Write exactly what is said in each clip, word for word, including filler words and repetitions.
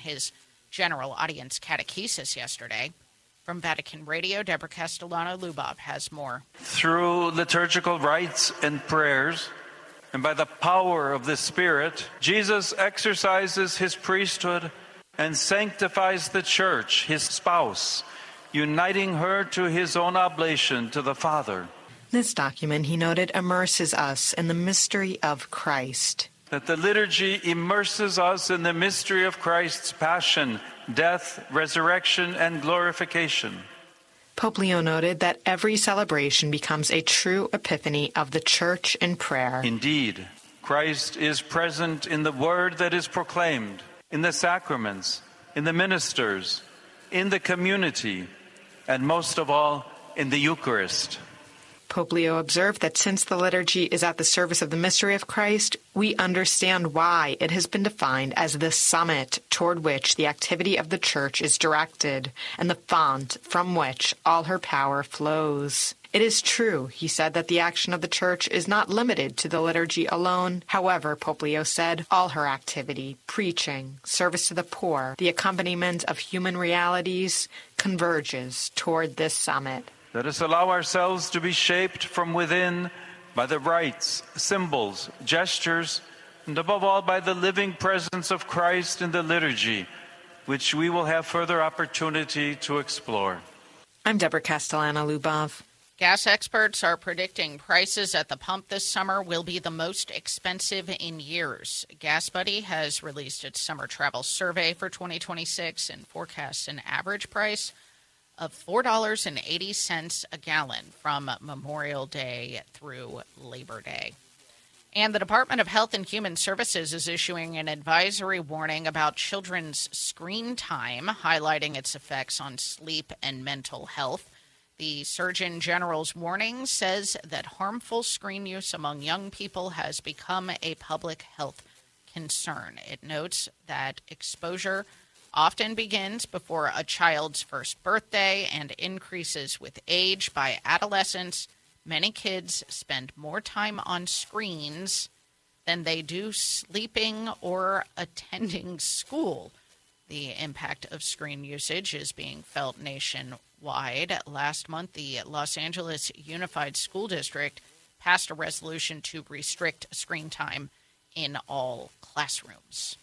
his general audience catechesis yesterday. From Vatican Radio, Deborah Castellano-Lubov has more. Through liturgical rites and prayers, and by the power of the Spirit, Jesus exercises his priesthood and sanctifies the church, his spouse, uniting her to his own oblation to the Father. This document, he noted, immerses us in the mystery of Christ. That the liturgy immerses us in the mystery of Christ's passion, death, resurrection, and glorification. Pope Leo noted that every celebration becomes a true epiphany of the Church in prayer. Indeed, Christ is present in the word that is proclaimed, in the sacraments, in the ministers, in the community, and most of all, in the Eucharist. Pope Leo observed that since the liturgy is at the service of the mystery of Christ, we understand why it has been defined as the summit toward which the activity of the Church is directed and the font from which all her power flows. It is true, he said, that the action of the Church is not limited to the liturgy alone. However, Pope Leo said, all her activity, preaching, service to the poor, the accompaniment of human realities, converges toward this summit. Let us allow ourselves to be shaped from within by the rites, symbols, gestures, and above all by the living presence of Christ in the liturgy, which we will have further opportunity to explore. I'm Deborah Castellano-Lubov. Gas experts are predicting prices at the pump this summer will be the most expensive in years. GasBuddy has released its summer travel survey for twenty twenty-six and forecasts an average price of four dollars and eighty cents a gallon from Memorial Day through Labor Day. And the Department of Health and Human Services is issuing an advisory warning about children's screen time, highlighting its effects on sleep and mental health. The Surgeon General's warning says that harmful screen use among young people has become a public health concern. It notes that exposure often begins before a child's first birthday and increases with age. By adolescence, many kids spend more time on screens than they do sleeping or attending school. The impact of screen usage is being felt nationwide. Last month, the Los Angeles Unified School District passed a resolution to restrict screen time in all classrooms.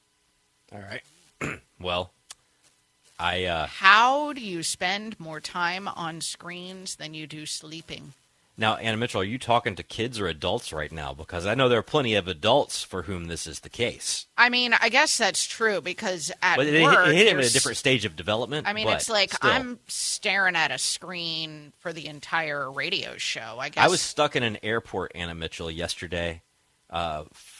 All right. Well, I... Uh, How do you spend more time on screens than you do sleeping? Now, Anna Mitchell, are you talking to kids or adults right now? Because I know there are plenty of adults for whom this is the case. I mean, I guess that's true because at but work... It hit him at a different stage of development. I mean, but it's like still. I'm staring at a screen for the entire radio show, I guess. I was stuck in an airport, Anna Mitchell, yesterday. Uh,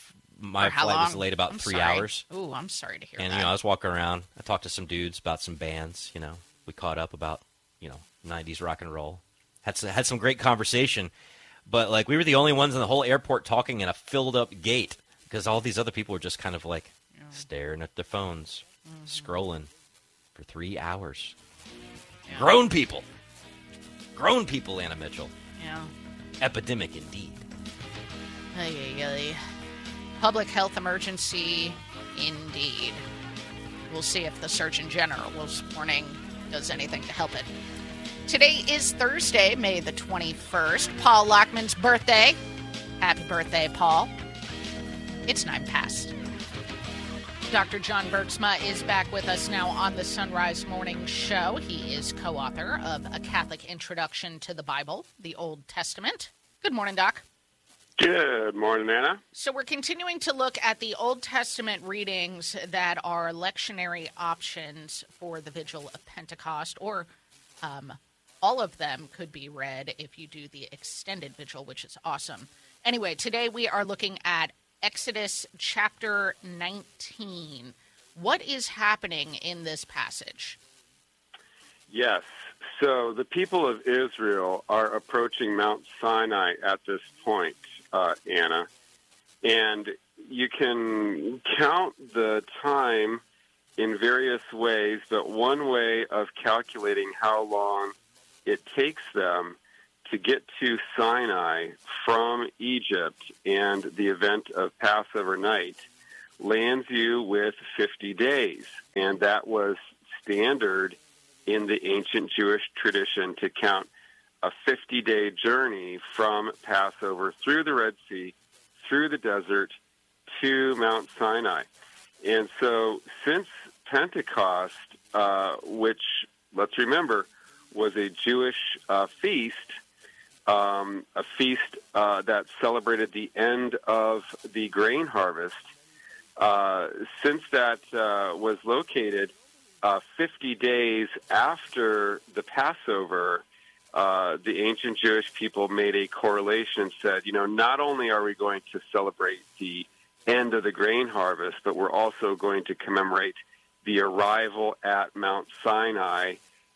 my flight long? was delayed about I'm three sorry. hours. Ooh, I'm sorry to hear and, that. you know, I was walking around. I talked to some dudes about some bands, you know. We caught up about, you know, nineties rock and roll. Had some, had some great conversation. But, like, we were the only ones in the whole airport talking in a filled-up gate because all these other people were just kind of, like, yeah. staring at their phones, mm-hmm. scrolling for three hours. Yeah. Grown people. Grown people, Anna Mitchell. Yeah. Epidemic, indeed. Ay, ay, ay. Public health emergency, indeed. We'll see if the Surgeon General's warning does anything to help it. Today is Thursday, May the twenty-first, Paul Lockman's birthday. Happy birthday, Paul. It's nine past. Doctor John Bergsma is back with us now on the Sunrise Morning Show. He is co-author of A Catholic Introduction to the Bible, the Old Testament. Good morning, Doc. Good morning, Anna. So we're continuing to look at the Old Testament readings that are lectionary options for the Vigil of Pentecost, or um, all of them could be read if you do the extended vigil, which is awesome. Anyway, today we are looking at Exodus chapter nineteen. What is happening in this passage? Yes. So the people of Israel are approaching Mount Sinai at this point, uh, Anna. And you can count the time in various ways, but one way of calculating how long it takes them to get to Sinai from Egypt and the event of Passover night lands you with fifty days. And that was standard in the ancient Jewish tradition to count a fifty-day journey from Passover through the Red Sea, through the desert, to Mount Sinai. And so since Pentecost, uh, which, let's remember, was a Jewish uh, feast, um, a feast uh, that celebrated the end of the grain harvest, uh, since that uh, was located uh, fifty days after the Passover, uh, the ancient Jewish people made a correlation and said, you know, not only are we going to celebrate the end of the grain harvest, but we're also going to commemorate the arrival at Mount Sinai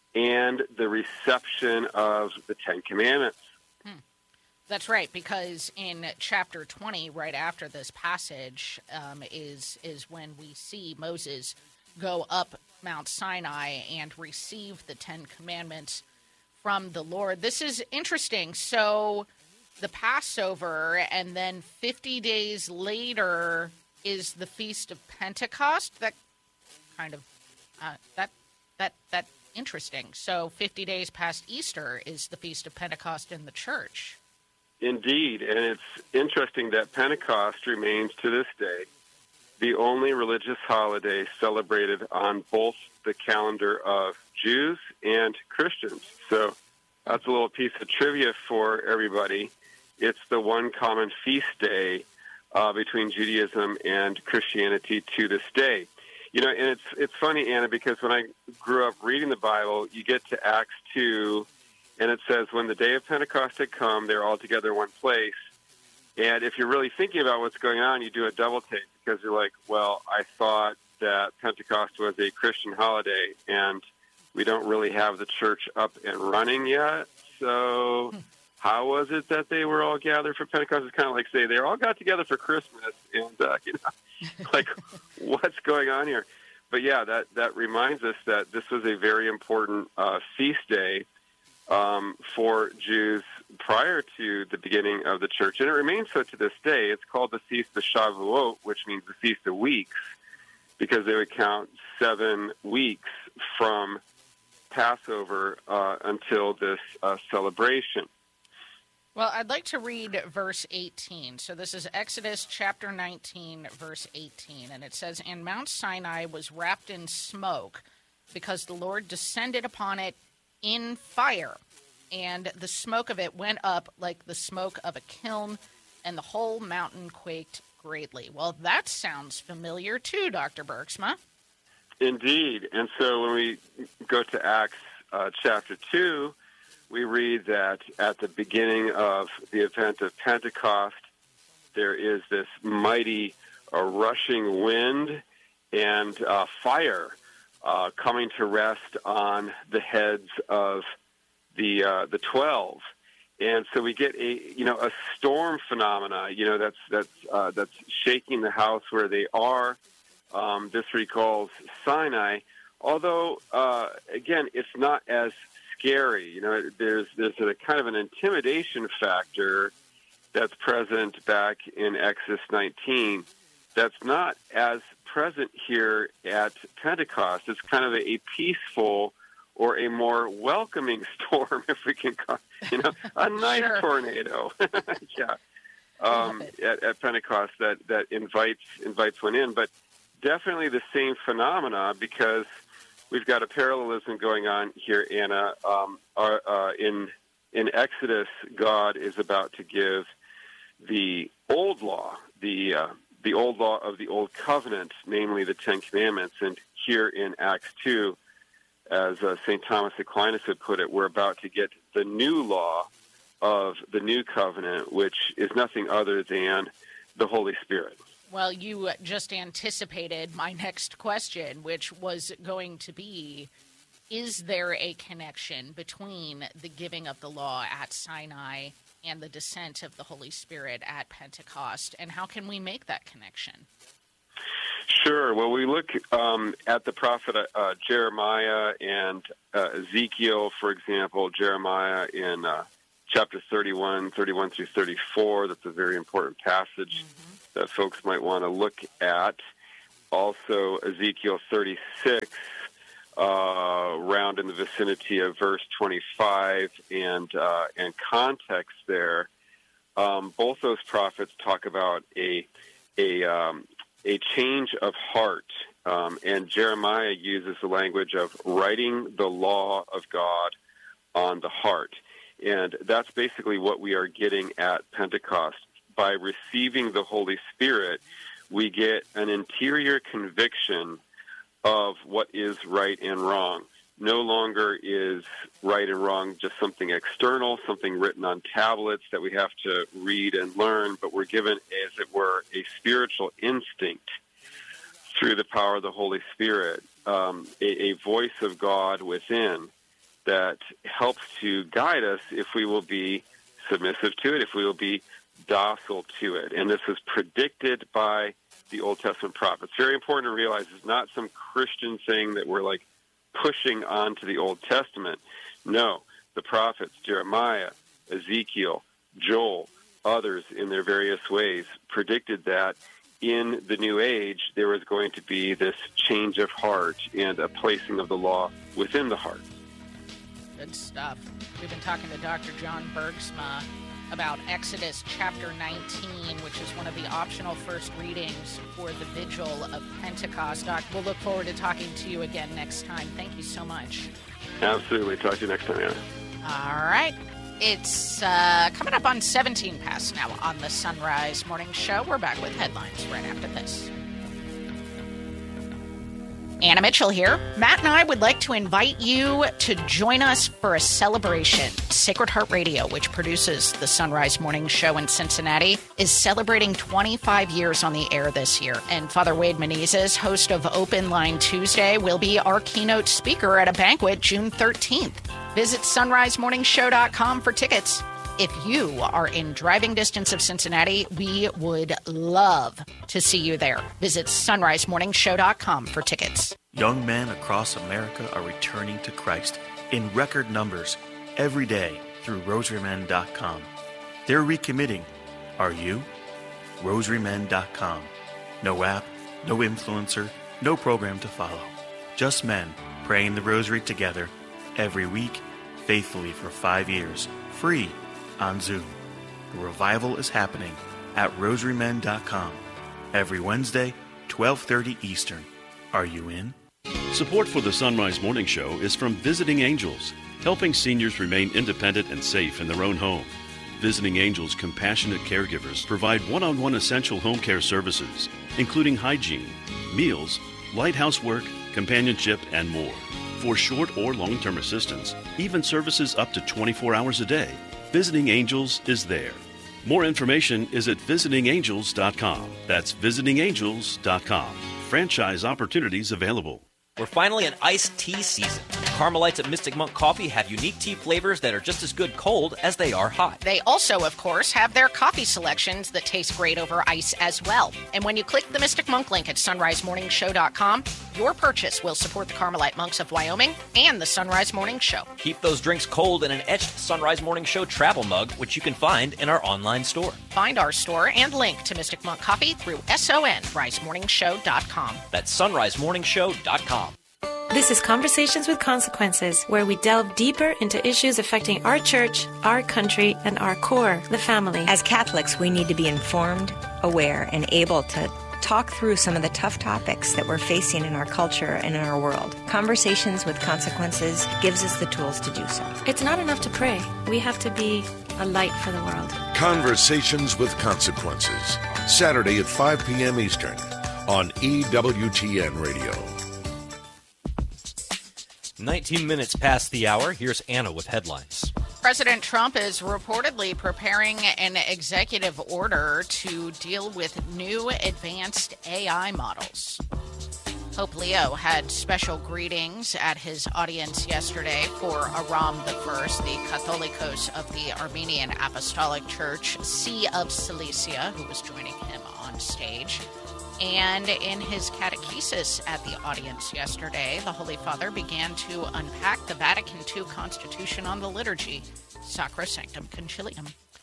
and the reception of the Ten Commandments. Hmm. That's right, because in chapter twenty, right after this passage, um, is is when we see Moses go up Mount Sinai and receive the Ten Commandments from the Lord. This is interesting. So the Passover, and then fifty days later is the Feast of Pentecost. That kind of uh, that that that interesting. So fifty days past Easter is the Feast of Pentecost in the church. Indeed, and it's interesting that Pentecost remains to this day the only religious holiday celebrated on both the calendar of Jews and Christians. So that's a little piece of trivia for everybody. It's the one common feast day uh, between Judaism and Christianity to this day. You know, and it's it's funny, Anna, because when I grew up reading the Bible, you get to Acts two, and it says, when the day of Pentecost had come, they were all together in one place. And if you're really thinking about what's going on, you do a double take, because you're like, well, I thought that Pentecost was a Christian holiday, and we don't really have the church up and running yet. So how was it that they were all gathered for Pentecost? It's kind of like, say, they all got together for Christmas, and, uh, you know, like, what's going on here? But, yeah, that, that reminds us that this was a very important uh, feast day um, for Jews prior to the beginning of the church, and it remains so to this day. It's called the Feast of Shavuot, which means the Feast of Weeks, because they would count seven weeks from Passover uh, until this uh, celebration. Well, I'd like to read verse eighteen. So this is Exodus chapter nineteen, verse eighteen, and it says, "And Mount Sinai was wrapped in smoke, because the Lord descended upon it in fire, and the smoke of it went up like the smoke of a kiln, and the whole mountain quaked greatly." Well, that sounds familiar too, Doctor Bergsma. Indeed. And so when we go to Acts uh, chapter two, we read that at the beginning of the event of Pentecost, there is this mighty uh, rushing wind and uh, fire uh, coming to rest on the heads of the uh, the twelve. And so we get a you know a storm phenomena, you know that's that's uh, that's shaking the house where they are. Um, this recalls Sinai, although uh, again, it's not as scary. You know, there's there's a kind of an intimidation factor that's present back in Exodus nineteen that's not as present here at Pentecost. It's kind of a, a peaceful or a more welcoming storm, if we can call it, you know, a nice Sure. tornado. yeah. Um, at, at Pentecost that, that invites invites one in. But definitely the same phenomena, because we've got a parallelism going on here, Anna. Um, our, uh, in in Exodus, God is about to give the old law, the uh, the old law of the old covenant, namely the Ten Commandments. And here in Acts two, as uh, Saint Thomas Aquinas had put it, we're about to get the new law of the new covenant, which is nothing other than the Holy Spirit. Well, you just anticipated my next question, which was going to be, is there a connection between the giving of the law at Sinai and the descent of the Holy Spirit at Pentecost, and how can we make that connection? Sure. Well, we look um, at the prophet uh, Jeremiah and uh, Ezekiel, for example. Jeremiah in uh, chapter thirty-one, thirty-one through thirty-four. That's a very important passage. Mm-hmm. that folks might want to look at. Also, Ezekiel thirty-six, uh, around in the vicinity of verse twenty-five, and uh, and context there. Um, both those prophets talk about a a um, a change of heart, um, and Jeremiah uses the language of writing the law of God on the heart, and that's basically what we are getting at Pentecost. By receiving the Holy Spirit, we get an interior conviction of what is right and wrong. No longer is right and wrong just something external, something written on tablets that we have to read and learn, but we're given, as it were, a spiritual instinct through the power of the Holy Spirit, um, a, a voice of God within that helps to guide us if we will be submissive to it, if we will be docile to it. And this is predicted by the Old Testament prophets. Very important to realize it's not some Christian thing that we're like pushing onto the Old Testament. No, the prophets, Jeremiah, Ezekiel, Joel, others in their various ways predicted that in the New Age there was going to be this change of heart and a placing of the law within the heart. Good stuff. We've been talking to Doctor John Bergsma about Exodus chapter nineteen, which is one of the optional first readings for the Vigil of Pentecost. Doc, we'll look forward to talking to you again next time. Thank you so much. Absolutely. Talk to you next time, Anna. All right. It's uh, coming up on seventeen past now on the Sunrise Morning Show. We're back with headlines right after this. Anna Mitchell here. Matt and I would like to invite you to join us for a celebration. Sacred Heart Radio, which produces the Sunrise Morning Show in Cincinnati, is celebrating twenty-five years on the air this year. And Father Wade Menezes, host of Open Line Tuesday, will be our keynote speaker at a banquet June thirteenth. Visit sunrise morning show dot com for tickets. If you are in driving distance of Cincinnati, we would love to see you there. Visit sunrise morning show dot com for tickets. Young men across America are returning to Christ in record numbers every day through rosary men dot com. They're recommitting. Are you? rosary men dot com. No app, no influencer, no program to follow. Just men praying the rosary together every week, faithfully for five years, free on Zoom. The revival is happening at rosary men dot com every Wednesday, twelve thirty Eastern. Are you in? Support for the Sunrise Morning Show is from Visiting Angels, helping seniors remain independent and safe in their own home. Visiting Angels compassionate caregivers provide one-on-one essential home care services, including hygiene, meals, light housework, companionship, and more. For short or long-term assistance, even services up to twenty-four hours a day, Visiting Angels is there. More information is at visiting angels dot com. That's visiting angels dot com. Franchise opportunities available. We're finally in iced tea season. Carmelites at Mystic Monk Coffee have unique tea flavors that are just as good cold as they are hot. They also, of course, have their coffee selections that taste great over ice as well. And when you click the Mystic Monk link at sunrise morning show dot com, your purchase will support the Carmelite Monks of Wyoming and the Sunrise Morning Show. Keep those drinks cold in an etched Sunrise Morning Show travel mug, which you can find in our online store. Find our store and link to Mystic Monk Coffee through sunrise morning show dot com. That's sunrise morning show dot com. This is Conversations with Consequences, where we delve deeper into issues affecting our church, our country, and our core, the family. As Catholics, we need to be informed, aware, and able to talk through some of the tough topics that we're facing in our culture and in our world. Conversations with Consequences gives us the tools to do so. It's not enough to pray. We have to be a light for the world. Conversations with Consequences, Saturday at five p.m. Eastern on E W T N Radio. nineteen minutes past the hour. Here's Anna with headlines. President Trump is reportedly preparing an executive order to deal with new advanced A I models. Pope Leo had special greetings at his audience yesterday for Aram the First, the Catholicos of the Armenian Apostolic Church, See of Cilicia, who was joining him on stage. And in his catechesis at the audience yesterday, the Holy Father began to unpack the Vatican two Constitution on the liturgy, Sacrosanctum Concilium.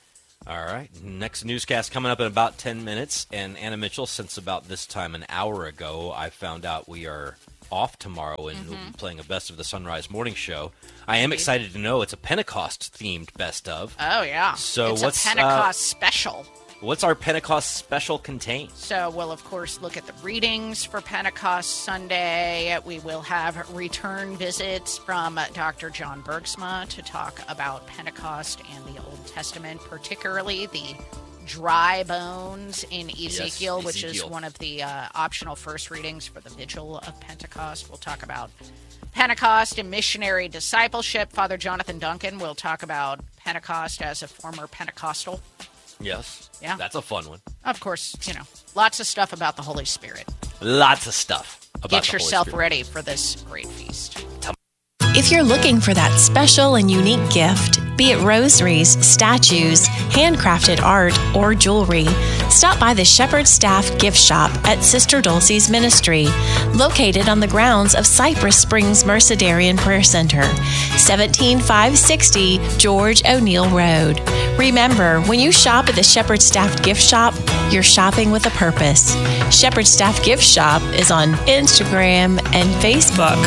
All right. Next newscast coming up in about ten minutes. And Anna Mitchell, since about this time an hour ago, I found out we are off tomorrow and mm-hmm. we'll be playing a Best of the Sunrise Morning Show. I am excited to know it's a Pentecost-themed Best of. Oh, yeah. So it's what's a Pentecost uh, special. What's our Pentecost special contain? So we'll, of course, look at the readings for Pentecost Sunday. We will have return visits from Doctor John Bergsma to talk about Pentecost and the Old Testament, particularly the dry bones in Ezekiel, yes, which Ezekiel. is one of the uh, optional first readings for the Vigil of Pentecost. We'll talk about Pentecost and missionary discipleship. Father Jonathan Duncan will talk about Pentecost as a former Pentecostal. Yes. Yeah. That's a fun one. Of course, you know, lots of stuff about the Holy Spirit. Lots of stuff about Get the yourself Holy Spirit. ready for this great feast. If you're looking for that special and unique gift, be it rosaries, statues, handcrafted art, or jewelry, stop by the Shepherd Staff Gift Shop at Sister Dulcie's Ministry, located on the grounds of Cypress Springs Mercedarian Prayer Center, seventeen five sixty George O'Neill Road. Remember, when you shop at the Shepherd Staff Gift Shop, you're shopping with a purpose. Shepherd Staff Gift Shop is on Instagram and Facebook.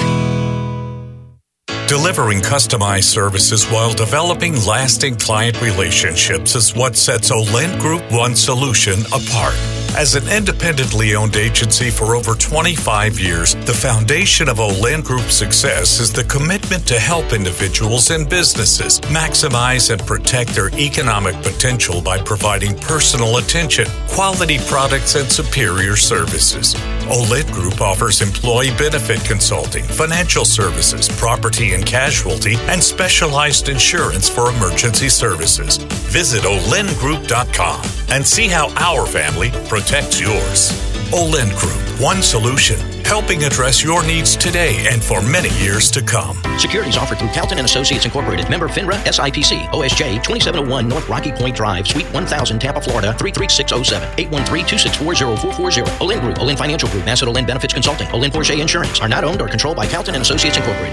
Delivering customized services while developing lasting client relationships is what sets Olent Group One Solution apart. As an independently owned agency for over twenty-five years, the foundation of Olent Group's success is the commitment to help individuals and businesses maximize and protect their economic potential by providing personal attention, quality products, and superior services. Olent Group offers employee benefit consulting, financial services, property and casualty, and specialized insurance for emergency services. Visit olent group dot com and see how our family protects yours. Olent Group, one solution, helping address your needs today and for many years to come. Securities offered through Calton and Associates Incorporated. Member FINRA, S I P C, O S J twenty-seven oh one North Rocky Point Drive, Suite one thousand, Tampa, Florida, three three six oh seven, eight one three, two six four, oh four four oh. Olent Group, Olent Financial Group, Asset Olent Benefits Consulting, Olent Porsche Insurance are not owned or controlled by Calton and Associates Incorporated.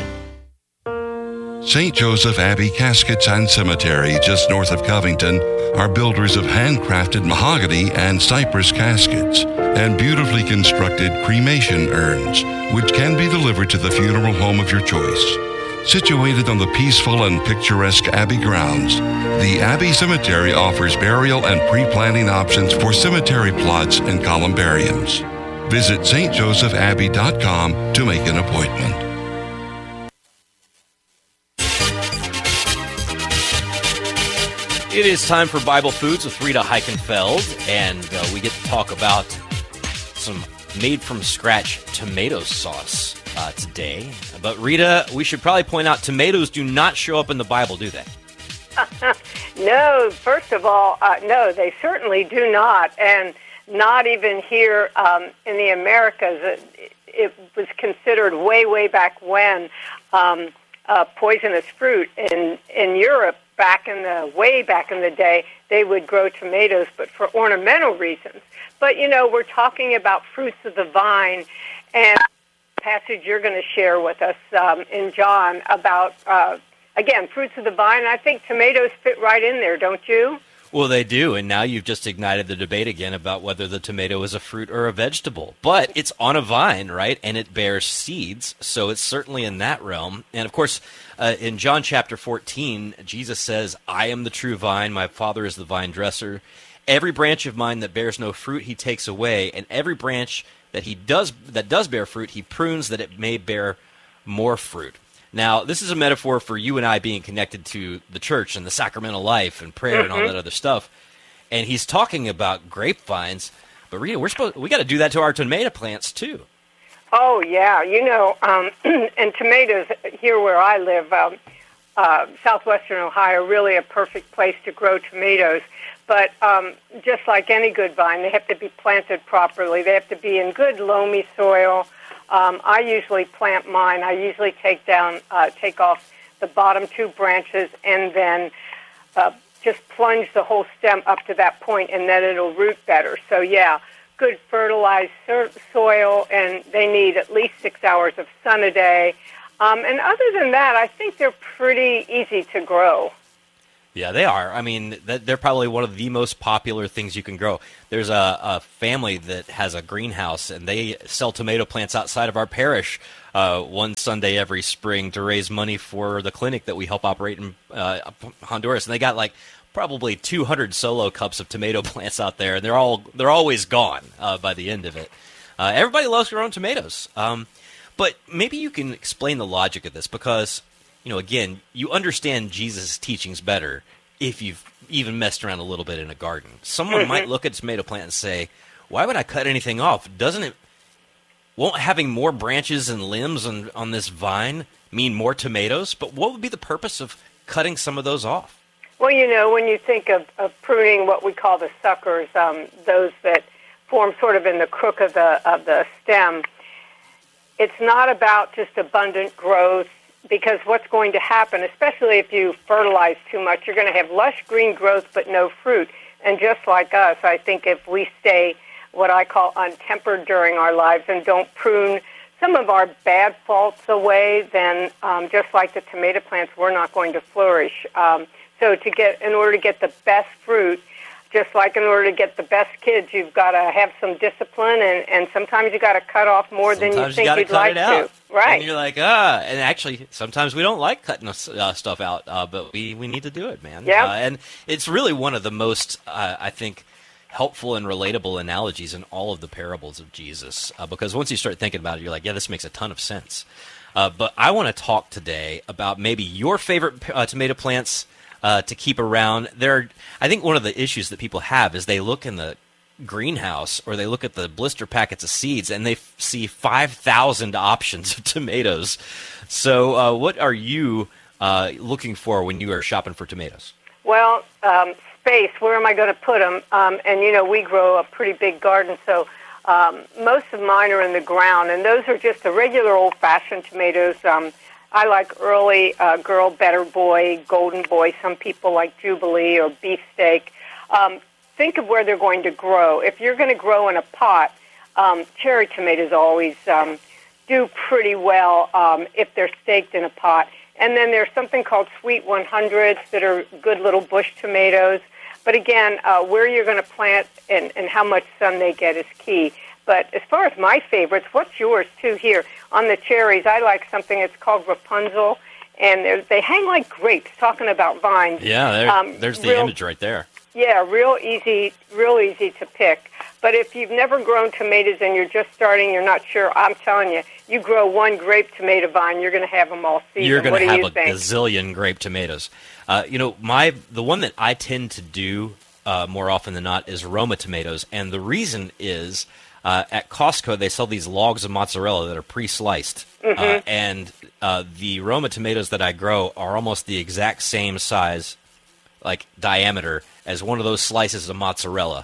Saint Joseph Abbey Caskets and Cemetery, just north of Covington, are builders of handcrafted mahogany and cypress caskets and beautifully constructed cremation urns, which can be delivered to the funeral home of your choice. Situated on the peaceful and picturesque Abbey grounds, the Abbey Cemetery offers burial and pre-planning options for cemetery plots and columbariums. Visit s t joseph abbey dot com to make an appointment. It is time for Bible Foods with Rita Heichenfeld, and uh, we get to talk about some made-from-scratch tomato sauce uh, today. But Rita, we should probably point out tomatoes do not show up in the Bible, do they? No, first of all, uh, no, they certainly do not, and not even here um, in the Americas. It, it was considered way, way back when um, uh, poisonous fruit. In in Europe, back in the way back in the day, they would grow tomatoes, but for ornamental reasons. But you know, we're talking about fruits of the vine, and the passage you're going to share with us um, in John about uh, again fruits of the vine. And I think tomatoes fit right in there, don't you? Well, they do, and now you've just ignited the debate again about whether the tomato is a fruit or a vegetable. But it's on a vine, right, and it bears seeds, so it's certainly in that realm. And, of course, uh, in John chapter fourteen, Jesus says, I am the true vine, my Father is the vine dresser. Every branch of mine that bears no fruit he takes away, and every branch that he does that does bear fruit he prunes that it may bear more fruit. Now, this is a metaphor for you and I being connected to the church and the sacramental life and prayer mm-hmm. and all that other stuff. And he's talking about grapevines. But Rita, we're supposed we got to do that to our tomato plants too. Oh yeah, you know, um, and tomatoes here where I live, um, uh, southwestern Ohio, really a perfect place to grow tomatoes. But um, just like any good vine, they have to be planted properly. They have to be in good loamy soil. Um, I usually plant mine. I usually take down, uh, take off the bottom two branches, and then uh, just plunge the whole stem up to that point, and then it'll root better. So yeah, good fertilized soil, and they need at least six hours of sun a day. Um, and other than that, I think they're pretty easy to grow. Yeah, they are. I mean, they're probably one of the most popular things you can grow. There's a, a family that has a greenhouse, and they sell tomato plants outside of our parish uh, one Sunday every spring to raise money for the clinic that we help operate in uh, Honduras. And they got like probably two hundred solo cups of tomato plants out there, and they're all they're always gone uh, by the end of it. Uh, everybody loves growing tomatoes, um, but maybe you can explain the logic of this because, you know, again, you understand Jesus' teachings better if you've even messed around a little bit in a garden. Someone mm-hmm. might look at a tomato plant and say, "Why would I cut anything off? Doesn't it? Won't having more branches and limbs on on this vine mean more tomatoes? But what would be the purpose of cutting some of those off?" Well, you know, when you think of, of pruning what we call the suckers, um, those that form sort of in the crook of the of the stem, it's not about just abundant growth, because what's going to happen, especially if you fertilize too much, you're going to have lush green growth but no fruit. And just like us, I think if we stay what I call untempered during our lives and don't prune some of our bad faults away, then um, just like the tomato plants, we're not going to flourish. Um, So to get, in order to get the best fruit, just like in order to get the best kids, you've got to have some discipline, and, and sometimes you got to cut off more sometimes than you think you you'd like to. Right. And you're like, ah, and actually, sometimes we don't like cutting uh, stuff out, uh, but we, we need to do it, man. Yeah. Uh, and it's really one of the most, uh, I think, helpful and relatable analogies in all of the parables of Jesus, uh, because once you start thinking about it, you're like, yeah, this makes a ton of sense. Uh, but I want to talk today about maybe your favorite uh, tomato plants Uh, to keep around. There, I think one of the issues that people have is they look in the greenhouse or they look at the blister packets of seeds and they f- see five thousand options of tomatoes. So uh, what are you uh, looking for when you are shopping for tomatoes? Well, um, space. Where am I going to put them? Um, and, you know, we grow a pretty big garden, so um, most of mine are in the ground, and those are just the regular old-fashioned tomatoes. Um, I like early uh, girl, better boy, golden boy. Some people like Jubilee or beefsteak. Um, think of where they're going to grow. If you're going to grow in a pot, um, cherry tomatoes always um, do pretty well um, if they're staked in a pot. And then there's something called Sweet one hundreds that are good little bush tomatoes. But again, uh, where you're going to plant and, and how much sun they get is key. But as far as my favorites, what's yours, too, here? On the cherries, I like something that's called Rapunzel, and they hang like grapes, talking about vines. Yeah, there, um, there's the real, image right there. Yeah, real easy, real easy to pick. But if you've never grown tomatoes and you're just starting, you're not sure, I'm telling you, you grow one grape tomato vine, you're going to have them all season. You're going to have you a think? gazillion grape tomatoes. Uh, you know, my the one that I tend to do uh, more often than not is Roma tomatoes, and the reason is uh, at Costco they sell these logs of mozzarella that are pre-sliced, mm-hmm. uh, and uh, the Roma tomatoes that I grow are almost the exact same size, like diameter, as one of those slices of mozzarella.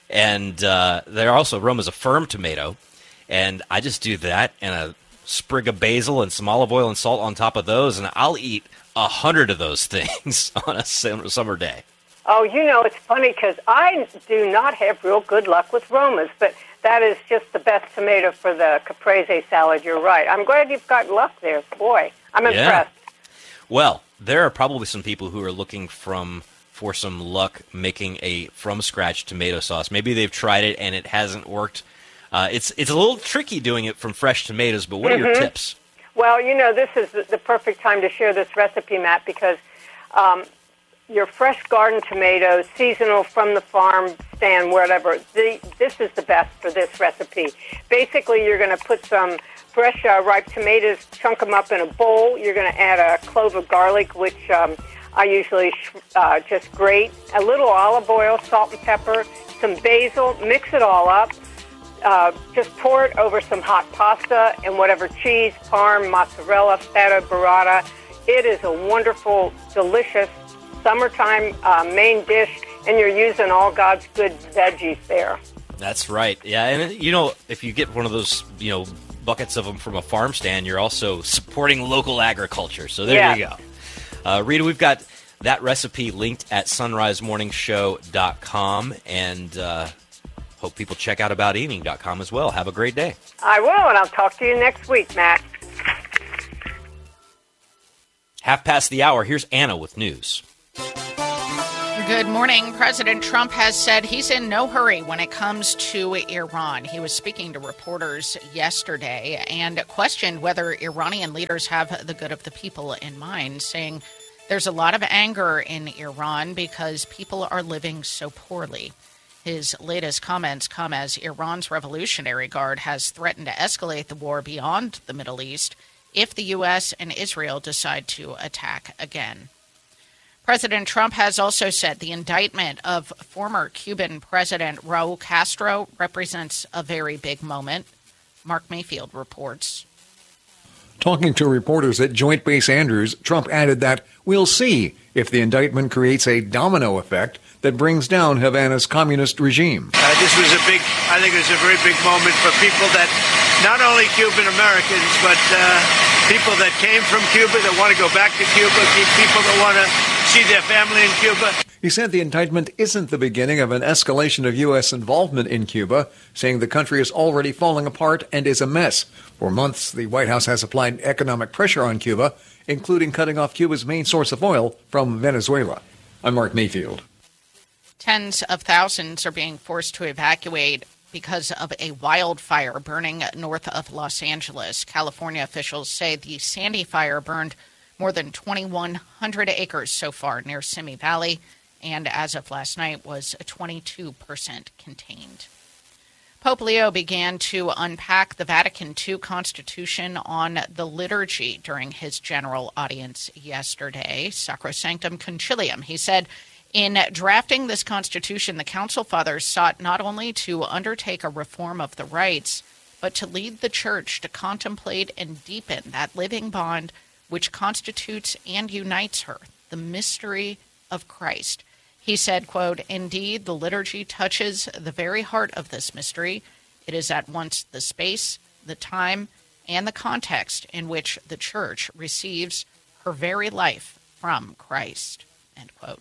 And uh, they're also, Roma's a firm tomato, and I just do that and a sprig of basil and some olive oil and salt on top of those, and I'll eat a hundred of those things on a summer day. Oh, you know, it's funny because I do not have real good luck with Romas, but that is just the best tomato for the caprese salad. You're right. I'm glad you've got luck there. Boy, I'm yeah. impressed. Well, there are probably some people who are looking from for some luck making a from-scratch tomato sauce. Maybe they've tried it and it hasn't worked. Uh, it's it's a little tricky doing it from fresh tomatoes, but what mm-hmm. are your tips? Well, you know, this is the, the perfect time to share this recipe, Matt, because um, your fresh garden tomatoes, seasonal from the farm stand, whatever, the, this is the best for this recipe. Basically, you're going to put some fresh uh, ripe tomatoes, chunk them up in a bowl. You're going to add a clove of garlic, which um, I usually uh, just grate, a little olive oil, salt and pepper, some basil, mix it all up. Uh, just pour it over some hot pasta and whatever cheese, parm, mozzarella, feta, burrata. It is a wonderful, delicious summertime uh, main dish, and you're using all God's good veggies there. That's right. Yeah, and you know, if you get one of those, you know, buckets of them from a farm stand, you're also supporting local agriculture. So there yeah. you go. Uh, Rita, we've got that recipe linked at sunrise morning show dot com, and uh, hope people check out about eating dot com as well. Have a great day. I will, and I'll talk to you next week, Matt. Half past the hour, here's Anna with news. Good morning. President Trump has said he's in no hurry when it comes to Iran. He was speaking to reporters yesterday and questioned whether Iranian leaders have the good of the people in mind, saying there's a lot of anger in Iran because people are living so poorly. His latest comments come as Iran's Revolutionary Guard has threatened to escalate the war beyond the Middle East if the U S and Israel decide to attack again. President Trump has also said the indictment of former Cuban President Raul Castro represents a very big moment. Mark Mayfield reports. Talking to reporters at Joint Base Andrews, Trump added that we'll see if the indictment creates a domino effect that brings down Havana's communist regime. Uh, this was a big, I think it was a very big moment for people that, not only Cuban Americans, but uh, people that came from Cuba, that want to go back to Cuba, people that want to see their family in Cuba. He said the indictment isn't the beginning of an escalation of U S involvement in Cuba, saying the country is already falling apart and is a mess. For months, the White House has applied economic pressure on Cuba, including cutting off Cuba's main source of oil from Venezuela. I'm Mark Mayfield. Tens of thousands are being forced to evacuate because of a wildfire burning north of Los Angeles. California officials say the Sandy Fire burned more than twenty-one hundred acres so far near Simi Valley, and as of last night was twenty-two percent contained. Pope Leo began to unpack the Vatican two Constitution on the liturgy during his general audience yesterday, Sacrosanctum Concilium. He said, in drafting this Constitution, the Council Fathers sought not only to undertake a reform of the rights, but to lead the Church to contemplate and deepen that living bond which constitutes and unites her, the mystery of Christ. He said, quote, indeed, the liturgy touches the very heart of this mystery. It is at once the space, the time, and the context in which the Church receives her very life from Christ, end quote.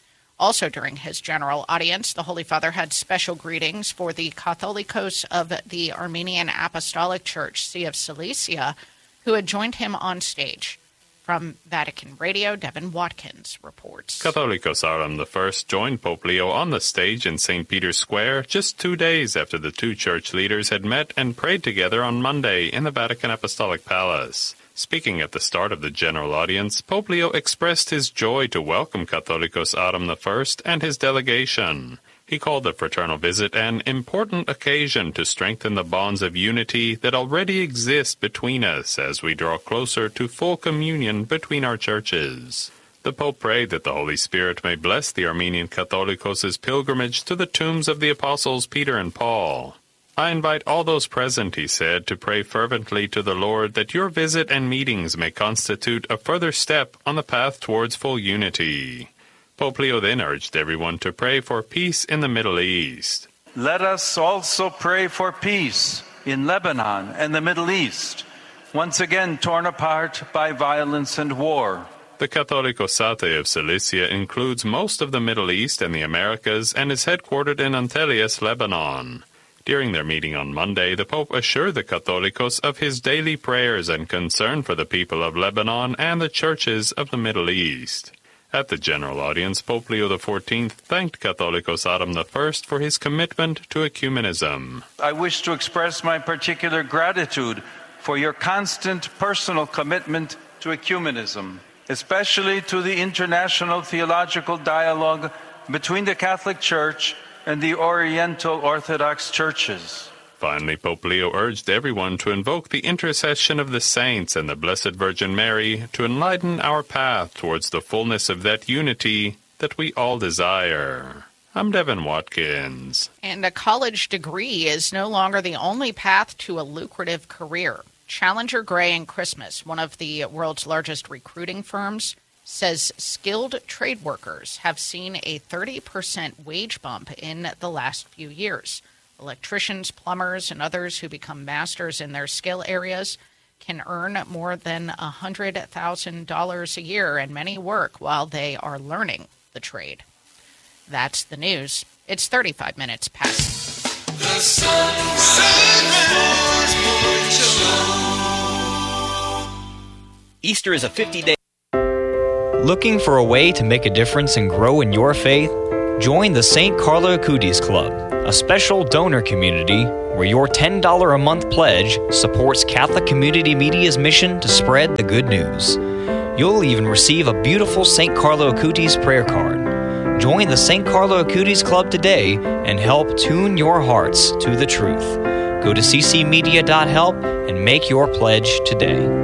Also during his general audience, the Holy Father had special greetings for the Catholicos of the Armenian Apostolic Church, Sea of Cilicia, who had joined him on stage. From Vatican Radio, Devin Watkins reports. Catholicos Aram the First joined Pope Leo on the stage in Saint Peter's Square just two days after the two church leaders had met and prayed together on Monday in the Vatican Apostolic Palace. Speaking at the start of the general audience, Pope Leo expressed his joy to welcome Catholicos Aram the First and his delegation. He called the fraternal visit an important occasion to strengthen the bonds of unity that already exist between us as we draw closer to full communion between our churches. The Pope prayed that the Holy Spirit may bless the Armenian Catholicos' pilgrimage to the tombs of the apostles Peter and Paul. I invite all those present, he said, to pray fervently to the Lord that your visit and meetings may constitute a further step on the path towards full unity. Pope Leo then urged everyone to pray for peace in the Middle East. Let us also pray for peace in Lebanon and the Middle East, once again torn apart by violence and war. The Catholicosate of Cilicia includes most of the Middle East and the Americas and is headquartered in Antelias, Lebanon. During their meeting on Monday, the Pope assured the Catholicos of his daily prayers and concern for the people of Lebanon and the churches of the Middle East. At the general audience, Pope Leo the Fourteenth thanked Catholicos Aram the First for his commitment to ecumenism. I wish to express my particular gratitude for your constant personal commitment to ecumenism, especially to the international theological dialogue between the Catholic Church and the Oriental Orthodox churches. Finally, Pope Leo urged everyone to invoke the intercession of the saints and the Blessed Virgin Mary to enlighten our path towards the fullness of that unity that we all desire. I'm Devin Watkins. And a college degree is no longer the only path to a lucrative career. Challenger Gray and Christmas, one of the world's largest recruiting firms, says skilled trade workers have seen a thirty percent wage bump in the last few years. Electricians, plumbers, and others who become masters in their skill areas can earn more than one hundred thousand dollars a year, and many work while they are learning the trade. That's the news. It's thirty-five minutes past. The Easter is a fifty-day Looking for a way to make a difference and grow in your faith? Join the Saint Carlo Acutis Club, a special donor community where your ten dollars a month pledge supports Catholic Community Media's mission to spread the good news. You'll even receive a beautiful Saint Carlo Acutis prayer card. Join the Saint Carlo Acutis Club today and help tune your hearts to the truth. Go to c c media dot help and make your pledge today.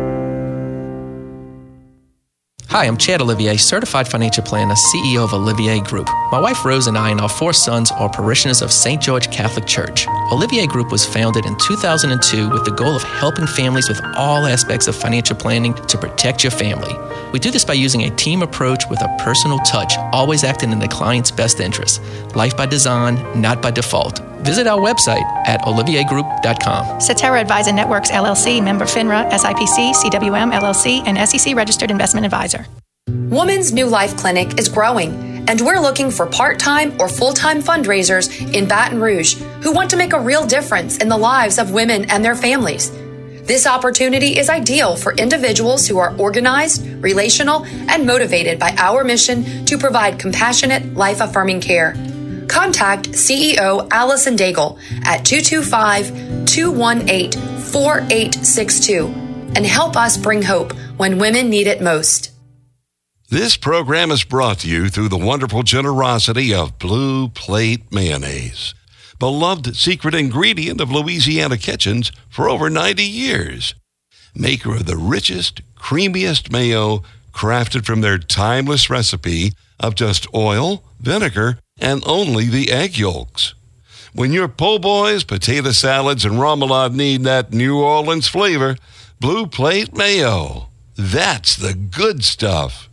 Hi, I'm Chad Olivier, Certified Financial Planner, C E O of Olivier Group. My wife Rose and I and our four sons are parishioners of Saint George Catholic Church. Olivier Group was founded in two thousand two with the goal of helping families with all aspects of financial planning to protect your family. We do this by using a team approach with a personal touch, always acting in the client's best interest. Life by design, not by default. Visit our website at olivier group dot com. Cetera Advisor Networks, L L C, member FINRA, S I P C, C W M, L L C, and S E C registered investment advisor. Woman's New Life Clinic is growing, and we're looking for part-time or full-time fundraisers in Baton Rouge who want to make a real difference in the lives of women and their families. This opportunity is ideal for individuals who are organized, relational, and motivated by our mission to provide compassionate, life-affirming care. Contact C E O Allison Daigle at two two five, two one eight, four eight six two and help us bring hope when women need it most. This program is brought to you through the wonderful generosity of Blue Plate Mayonnaise, beloved secret ingredient of Louisiana kitchens for over ninety years. Maker of the richest, creamiest mayo crafted from their timeless recipe of just oil, vinegar, and only the egg yolks. When your po' boys, potato salads, and remoulade need that New Orleans flavor, Blue Plate Mayo. That's the good stuff.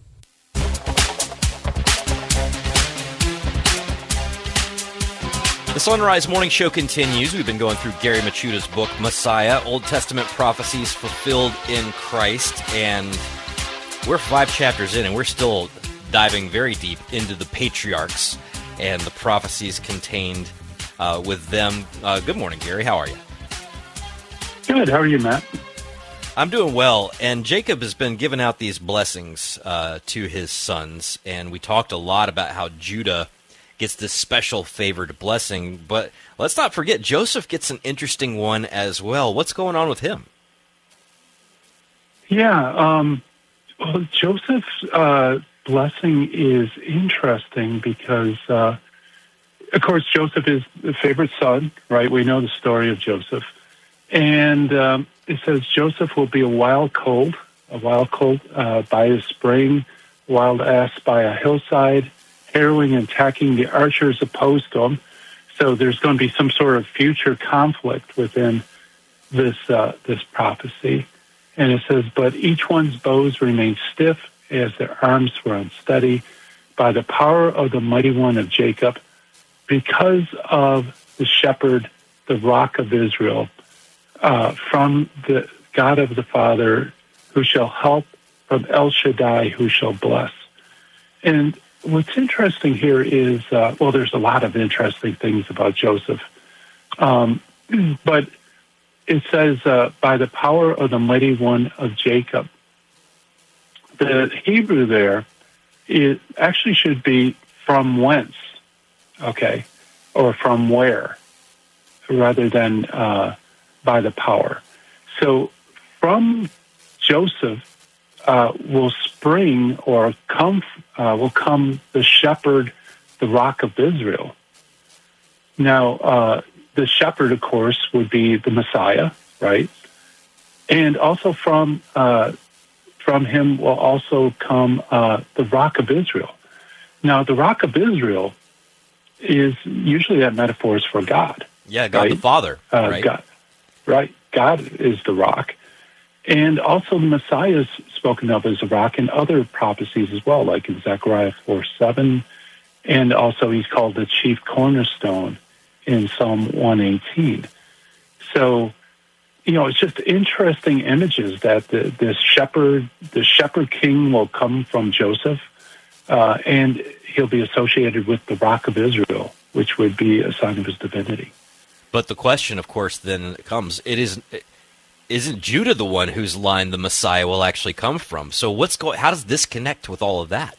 The Sunrise Morning Show continues. We've been going through Gary Machuda's book, Messiah, Old Testament Prophecies Fulfilled in Christ, and we're five chapters in, and we're still diving very deep into the patriarchs and the prophecies contained uh, with them. Uh, good morning, Gary. How are you? Good. How are you, Matt? I'm doing well, and Jacob has been giving out these blessings uh, to his sons, and we talked a lot about how Judah gets this special favored blessing, but let's not forget Joseph gets an interesting one as well. What's going on with him? Yeah, um, well, Joseph's uh, blessing is interesting because, uh, of course, Joseph is the favorite son, right? We know the story of Joseph. And um, it says Joseph will be a wild colt, a wild colt uh, by a spring, wild ass by a hillside, harrowing and attacking the archers opposed to him. So there's going to be some sort of future conflict within this uh, this prophecy. And it says, but each one's bows remained stiff as their arms were unsteady by the power of the mighty one of Jacob, because of the shepherd, the rock of Israel, uh, from the God of the Father, who shall help, from El Shaddai, who shall bless. And what's interesting here is, uh, well, there's a lot of interesting things about Joseph. Um, but it says, uh, by the power of the mighty one of Jacob. The Hebrew there, it actually should be from whence, okay, or from where, rather than uh, by the power. So from Joseph, Uh, will spring or come, uh, will come the shepherd, the rock of Israel. Now, uh, the shepherd, of course, would be the Messiah, right? And also from uh, from him will also come uh, the rock of Israel. Now, the rock of Israel is usually that metaphor is for God. Yeah, God right? the Father, uh, right? God, right. God is the rock. And also the Messiah is spoken of as a rock in other prophecies as well, like in Zechariah four seven, and also he's called the chief cornerstone in Psalm one eighteen. So, you know, it's just interesting images that the, this shepherd, the shepherd king will come from Joseph, uh, and he'll be associated with the rock of Israel, which would be a sign of his divinity. But the question, of course, then comes, it is... isn't Judah the one whose line the Messiah will actually come from? So what's going? How does this connect with all of that?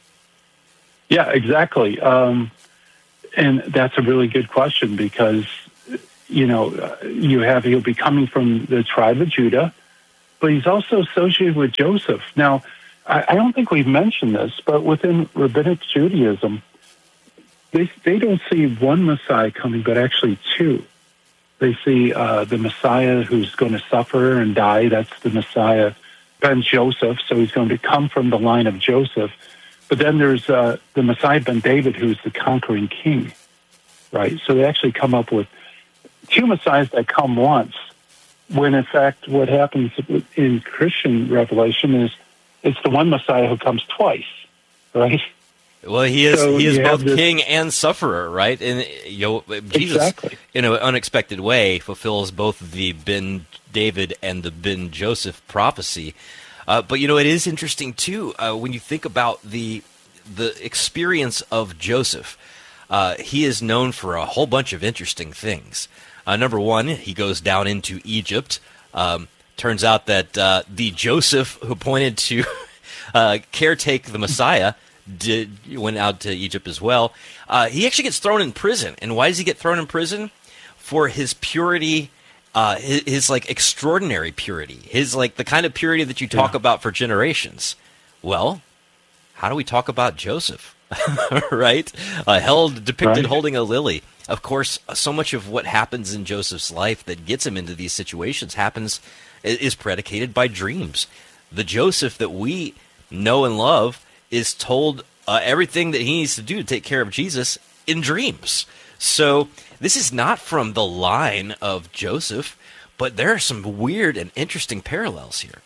Yeah, exactly. Um, and that's a really good question because, you know, you have, he'll be coming from the tribe of Judah, but he's also associated with Joseph. Now, I, I don't think we've mentioned this, but within Rabbinic Judaism, they, they don't see one Messiah coming, but actually two. They see uh, the Messiah who's going to suffer and die. That's the Messiah, Ben Joseph, so he's going to come from the line of Joseph. But then there's uh, the Messiah Ben David, who's the conquering king, right? So they actually come up with two Messiahs that come once, when in fact what happens in Christian revelation is it's the one Messiah who comes twice, right? Well, he is So he is you both have this- king and sufferer, right? And you know, Jesus, Exactly. in an unexpected way, fulfills both the Ben David and the Ben Joseph prophecy. Uh, but you know, it is interesting too uh, when you think about the the experience of Joseph. Uh, he is known for a whole bunch of interesting things. Uh, number one, he goes down into Egypt. Um, turns out that uh, the Joseph who pointed to uh, caretake the Messiah did went out to Egypt as well. Uh, he actually gets thrown in prison. And why does he get thrown in prison? For his purity, uh, his, his like extraordinary purity, his like the kind of purity that you talk Yeah. about for generations. Well, how do we talk about Joseph? Right? Uh, held depicted Right. holding a lily. Of course, so much of what happens in Joseph's life that gets him into these situations happens is predicated by dreams. The Joseph that we know and love is told uh, everything that he needs to do to take care of Jesus in dreams. So this is not from the line of Joseph, but there are some weird and interesting parallels here.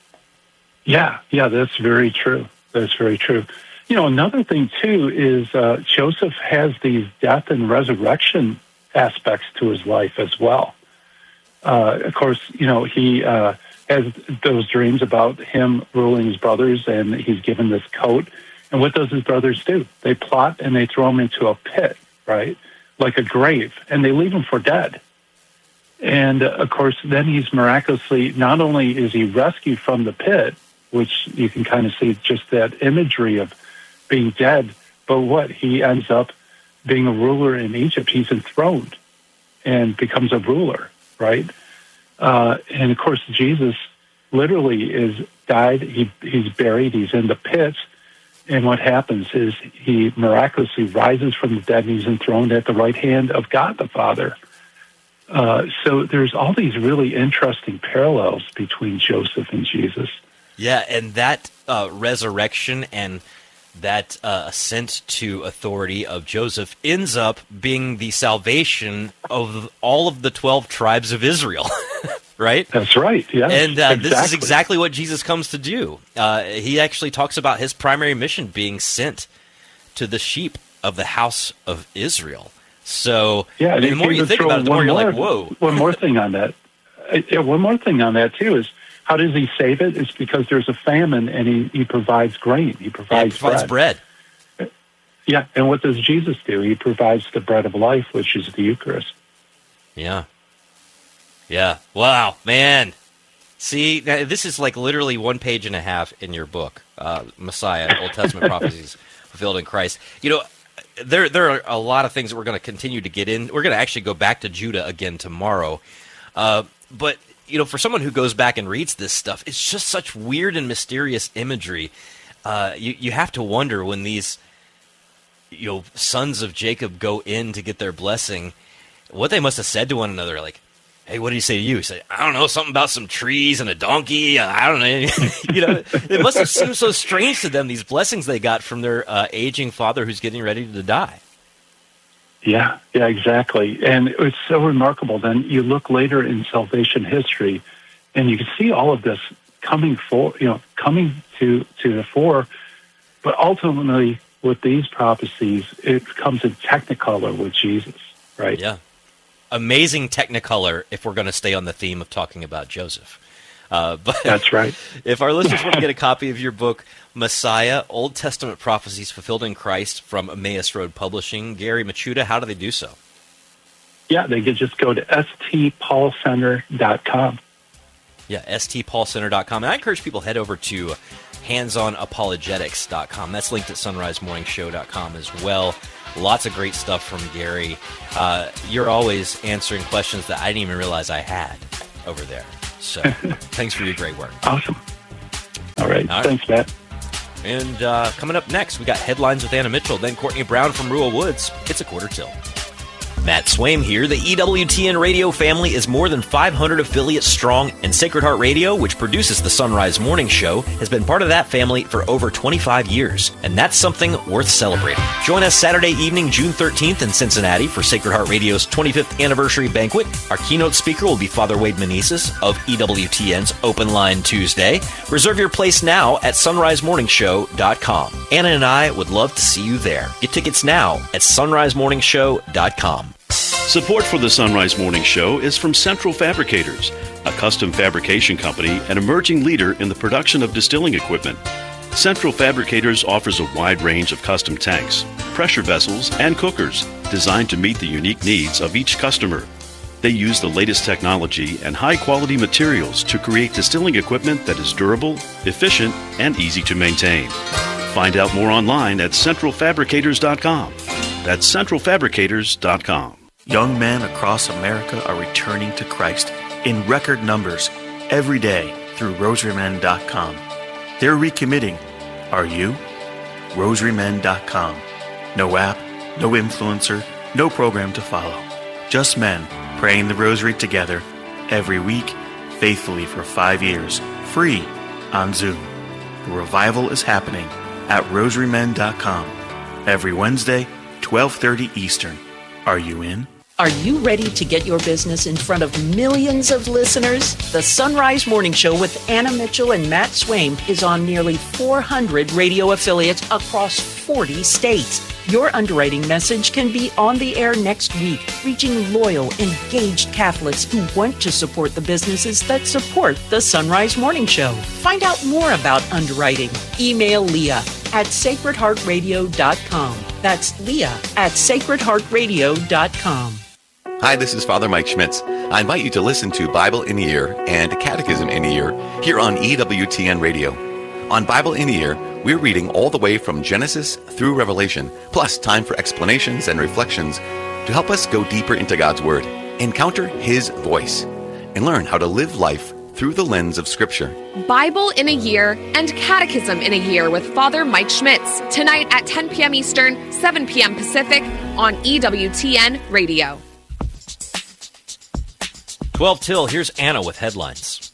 Yeah, yeah, that's very true. That's very true. You know, another thing, too, is uh, Joseph has these death and resurrection aspects to his life as well. Uh, of course, you know, he uh, has those dreams about him ruling his brothers, and he's given this coat. And what does his brothers do? They plot and they throw him into a pit, right, like a grave, and they leave him for dead. And, uh, of course, then he's miraculously, not only is he rescued from the pit, which you can kind of see just that imagery of being dead, but what? He ends up being a ruler in Egypt. He's enthroned and becomes a ruler, right? Uh, and, of course, Jesus literally is died. He, he's buried. He's in the pits. And what happens is he miraculously rises from the dead, and he's enthroned at the right hand of God the Father. Uh, so there's all these really interesting parallels between Joseph and Jesus. Yeah, and that uh, resurrection and that uh, ascent to authority of Joseph ends up being the salvation of all of the twelve tribes of Israel, right? That's right, yeah. And uh, exactly. this is exactly what Jesus comes to do. Uh, he actually talks about his primary mission being sent to the sheep of the house of Israel. So Yeah, I mean, the and more if you could think throw about it, the more one you're more- like, whoa. One more thing on that. Uh, yeah, one more thing on that, too, is how does he save it? It's because there's a famine, and he, he provides grain. He Yeah, provides, he provides bread. bread. Yeah, and what does Jesus do? He provides the bread of life, which is the Eucharist. Yeah. Yeah. Wow, man. See, now, this is like literally one page and a half in your book, uh, Messiah, Old Testament Prophecies Fulfilled in Christ. You know, there there are a lot of things that we're going to continue to get in. We're going to actually go back to Judah again tomorrow. Uh, but, you know, for someone who goes back and reads this stuff, it's just such weird and mysterious imagery. Uh, you, you have to wonder when these, you know, sons of Jacob go in to get their blessing, what they must have said to one another, like, hey, what did he say to you? He said, I don't know, something about some trees and a donkey. I don't know. You know, it must have seemed so strange to them, these blessings they got from their uh, aging father who's getting ready to die. Yeah, yeah, exactly. And it's so remarkable. Then you look later in salvation history, and you can see all of this coming for, you know, coming to, to the fore. But ultimately, with these prophecies, it comes in technicolor with Jesus, right? Yeah. Amazing technicolor if we're going to stay on the theme of talking about Joseph. Uh, but That's right. If our listeners want to get a copy of your book, Messiah, Old Testament Prophecies Fulfilled in Christ from Emmaus Road Publishing, Gary Michuta, how do they do so? Yeah, they could just go to s t paul center dot com. Yeah, s t paul center dot com. And I encourage people to head over to hands on apologetics dot com. That's linked at sunrise morning show dot com as well. Lots of great stuff from Gary. Uh, you're always answering questions that I didn't even realize I had over there. So thanks for your great work. Awesome. All right. All right. Thanks, Matt. And uh, coming up next, we got headlines with Anna Mitchell, then Courtney Brown from Rural Woods. It's a quarter till. Matt Swaim here. The E W T N radio family is more than five hundred affiliates strong, and Sacred Heart Radio, which produces the Sunrise Morning Show, has been part of that family for over twenty-five years, and that's something worth celebrating. Join us Saturday evening, June thirteenth in Cincinnati for Sacred Heart Radio's twenty-fifth anniversary banquet. Our keynote speaker will be Father Wade Meneses of E W T N's Open Line Tuesday. Reserve your place now at sunrise morning show dot com. Anna and I would love to see you there. Get tickets now at sunrise morning show dot com. Support for the Sunrise Morning Show is from Central Fabricators, a custom fabrication company and emerging leader in the production of distilling equipment. Central Fabricators offers a wide range of custom tanks, pressure vessels, and cookers designed to meet the unique needs of each customer. They use the latest technology and high-quality materials to create distilling equipment that is durable, efficient, and easy to maintain. Find out more online at central fabricators dot com. That's central fabricators dot com. Young men across America are returning to Christ in record numbers every day through rosary men dot com. They're recommitting. Are you? rosary men dot com. No app, no influencer, no program to follow. Just men praying the rosary together every week, faithfully for five years, free on Zoom. The revival is happening at rosary men dot com every Wednesday, twelve thirty Eastern. Are you in? Are you ready to get your business in front of millions of listeners? The Sunrise Morning Show with Anna Mitchell and Matt Swaim is on nearly four hundred radio affiliates across forty states. Your underwriting message can be on the air next week, reaching loyal, engaged Catholics who want to support the businesses that support the Sunrise Morning Show. Find out more about underwriting. Email Leah at sacred heart radio dot com. That's Leah at sacred heart radio dot com. Hi, this is Father Mike Schmitz. I invite you to listen to Bible in a Year and Catechism in a Year here on E W T N Radio. On Bible in a Year, we're reading all the way from Genesis through Revelation, plus time for explanations and reflections to help us go deeper into God's Word, encounter His voice, and learn how to live life through the lens of Scripture. Bible in a Year and Catechism in a Year with Father Mike Schmitz, tonight at ten p.m. Eastern, seven p.m. Pacific on E W T N Radio. twelve till, here's Anna with headlines.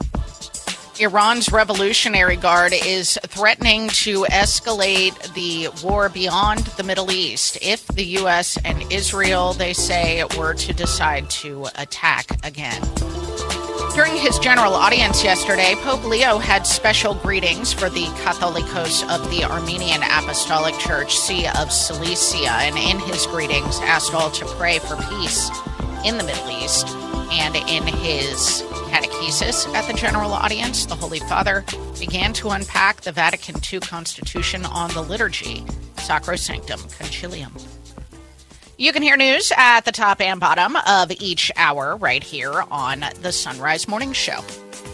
Iran's Revolutionary Guard is threatening to escalate the war beyond the Middle East if the U S and Israel, they say, were to decide to attack again. During his general audience yesterday, Pope Leo had special greetings for the Catholicos of the Armenian Apostolic Church, See of Cilicia, and in his greetings asked all to pray for peace in the Middle East. And in his catechesis at the general audience, the Holy Father began to unpack the Vatican two Constitution on the liturgy, Sacrosanctum Concilium. You can hear news at the top and bottom of each hour right here on the Sunrise Morning Show.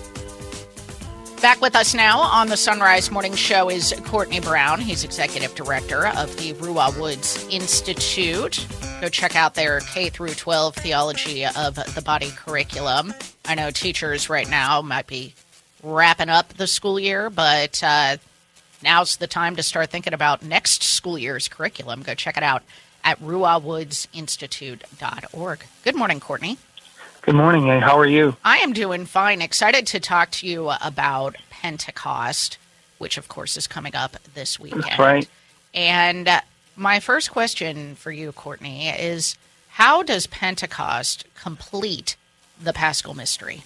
Back with us now on the Sunrise Morning Show is Courtney Brown. He's Executive Director of the Ruah Woods Institute. Go check out their K through twelve Theology of the Body curriculum. I know teachers right now might be wrapping up the school year, but uh, now's the time to start thinking about next school year's curriculum. Go check it out at ruah woods institute dot org. Good morning, Courtney. Good morning. Hey, how are you? I am doing fine. Excited to talk to you about Pentecost, which, of course, is coming up this weekend. That's right. And uh, my first question for you, Courtney, is how does Pentecost complete the Paschal Mystery?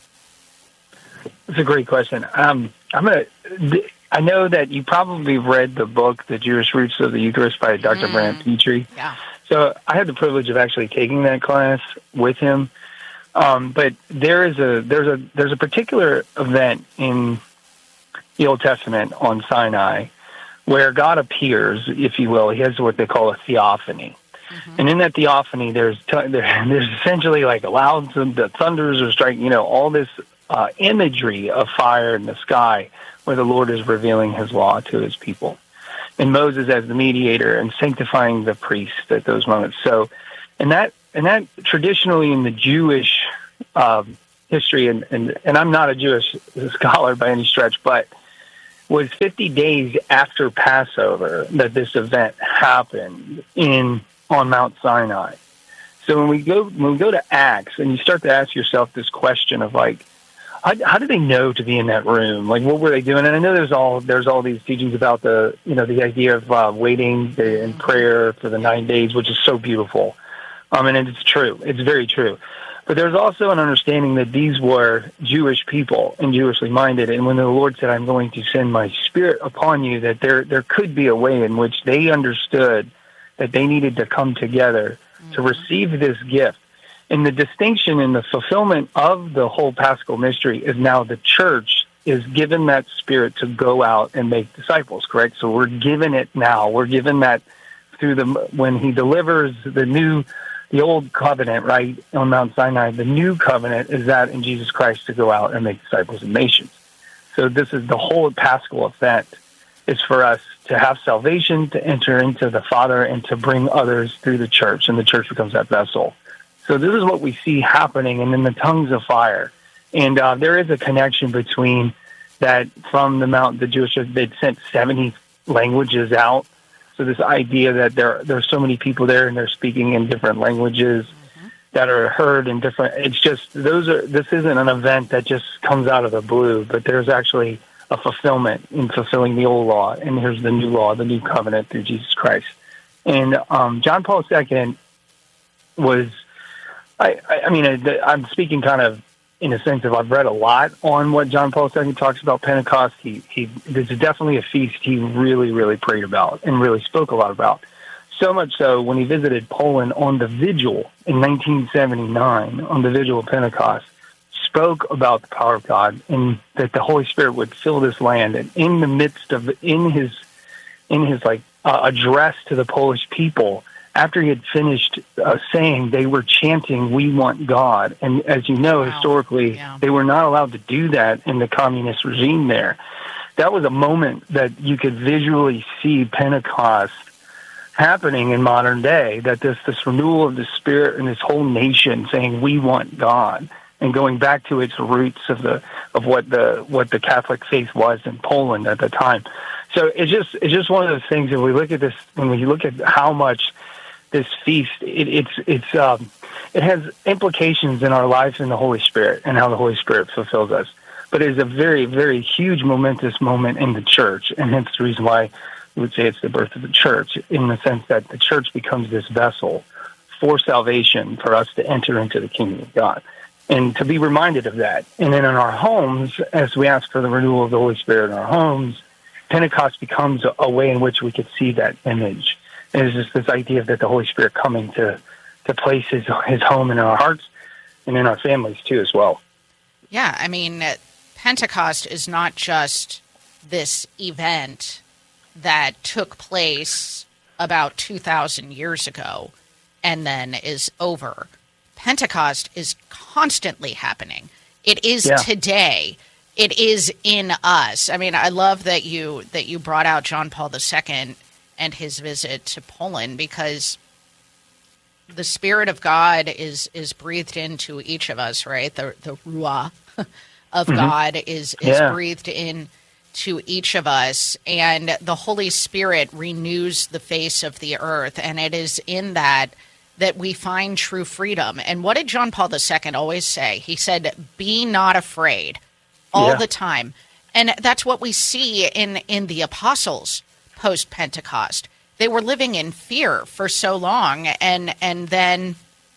That's a great question. Um, I'm gonna. I know that you probably read the book, The Jewish Roots of the Eucharist by Doctor Mm. Brant Petrie. Yeah. So I had the privilege of actually taking that class with him. Um, but there is a there's a there's a particular event in the Old Testament on Sinai where God appears, if you will. He has what they call a theophany, mm-hmm. and in that theophany, there's t- there, there's essentially like a loud the thunders are striking, you know, all this uh, imagery of fire in the sky where the Lord is revealing his law to his people. And Moses as the mediator and sanctifying the priest at those moments. So, and that, and that traditionally in the Jewish um, history, and, and, and I'm not a Jewish scholar by any stretch, but was fifty days after Passover that this event happened in on Mount Sinai. So when we go when we go to Acts, and you start to ask yourself this question of like, how, how did they know to be in that room? Like, what were they doing? And I know there's all there's all these teachings about the you know the idea of uh, waiting in prayer for the nine days, which is so beautiful. Um, and it's true. It's very true. But there's also an understanding that these were Jewish people and Jewishly minded. And when the Lord said, I'm going to send my spirit upon you, that there there could be a way in which they understood that they needed to come together mm-hmm. to receive this gift. And the distinction in the fulfillment of the whole Paschal mystery is now the church is given that spirit to go out and make disciples, correct? So we're given it now. We're given that through the when he delivers the new the old covenant, right, on Mount Sinai. The new covenant is that in Jesus Christ to go out and make disciples of nations. So this is the whole Paschal event is for us to have salvation, to enter into the Father, and to bring others through the church, and the church becomes that vessel. So this is what we see happening, and then the tongues of fire. And uh, there is a connection between that from the Mount, the Jewish, they'd sent seventy languages out. So this idea that there there's so many people there and they're speaking in different languages mm-hmm. that are heard in different, it's just, those are, this isn't an event that just comes out of the blue, but there's actually a fulfillment in fulfilling the old law. And here's the new law, the new covenant through Jesus Christ. And um, John Paul the Second was, I, I, I mean, I, I'm speaking kind of in a sense of I've read a lot on what John Paul the Second talks about Pentecost. He, he, there's definitely a feast he really, really prayed about and really spoke a lot about. So much so when he visited Poland on the vigil in nineteen seventy-nine, on the vigil of Pentecost, spoke about the power of God and that the Holy Spirit would fill this land. And in the midst of, in his, in his like uh, address to the Polish people, after he had finished uh, saying, they were chanting, "We want God." And as you know, wow. historically, yeah. they were not allowed to do that in the communist regime there. That was a moment that you could visually see Pentecost happening in modern day, that this, this renewal of the Spirit and this whole nation saying, "We want God," and going back to its roots of the of what the what the Catholic faith was in Poland at the time. So it's just it's just one of those things. If we look at this, when we look at how much this feast, it, it's it's um, it has implications in our lives in the Holy Spirit and how the Holy Spirit fulfills us. But it is a very, very huge, momentous moment in the church, and hence the reason why we would say it's the birth of the church, in the sense that the church becomes this vessel for salvation, for us to enter into the kingdom of God, and to be reminded of that. And then in our homes, as we ask for the renewal of the Holy Spirit in our homes, Pentecost becomes a, a way in which we could see that image. And it's just this idea that the Holy Spirit coming to, to place his, his home in our hearts and in our families too as well. Yeah, I mean, Pentecost is not just this event that took place about two thousand years ago and then is over. Pentecost is constantly happening. It is yeah. today. It is in us. I mean, I love that you that you brought out John Paul the Second and his visit to Poland, because the Spirit of God is is breathed into each of us, right? The the Ruah of mm-hmm. God is is yeah. breathed in to each of us, and the Holy Spirit renews the face of the earth, and it is in that that we find true freedom. And what did John Paul the Second always say? He said, "Be not afraid," all yeah. the time. And that's what we see in, in the apostles post-Pentecost. They were living in fear for so long, and and then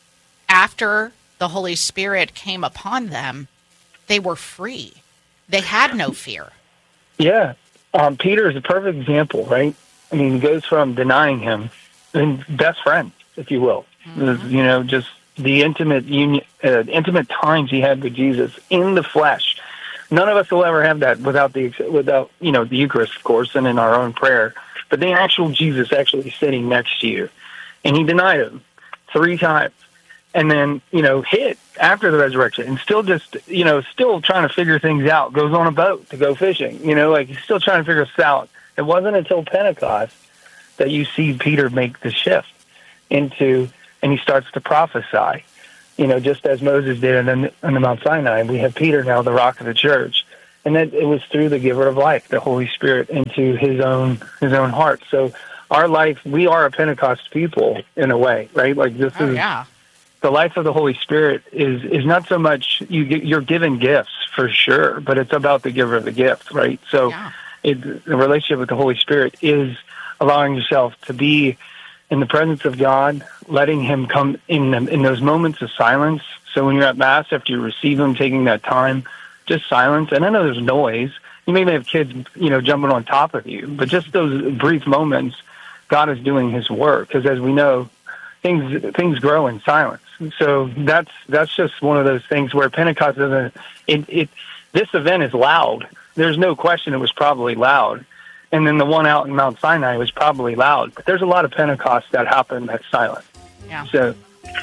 after the Holy Spirit came upon them, they were free. They had no fear. Yeah. Um, Peter is a perfect example, right? I mean, he goes from denying him, and best friend, if you will. Mm-hmm. You know, just the intimate union, uh, intimate times he had with Jesus in the flesh. None of us will ever have that without the without you know the Eucharist, of course, and in our own prayer. But the actual Jesus actually sitting next to you, and he denied him three times. and then, you know, hit after the resurrection, and still just, you know, still trying to figure things out, goes on a boat to go fishing, you know, like he's still trying to figure this out. It wasn't until Pentecost that you see Peter make the shift into, and he starts to prophesy, you know, just as Moses did on the, on the Mount Sinai. We have Peter now, the rock of the church. And that it was through the giver of life, the Holy Spirit, into his own his own heart. So our life, we are a Pentecost people in a way, right? Like this Oh, is yeah. the life of the Holy Spirit is is not so much you get, you're given gifts for sure, but it's about the giver of the gift, right? So Yeah. it, the relationship with the Holy Spirit is allowing yourself to be in the presence of God, letting Him come in them, in those moments of silence. So when you're at Mass, after you receive Him, taking that time, just silence. And I know there's noise. You may have kids, you know, jumping on top of you, but just those brief moments, God is doing His work. Because as we know, things things grow in silence. So that's that's just one of those things where Pentecost doesn't. It, it this event is loud. There's no question it was probably loud. And then the one out in Mount Sinai was probably loud. But there's a lot of Pentecost that happened that's silent. Yeah. So.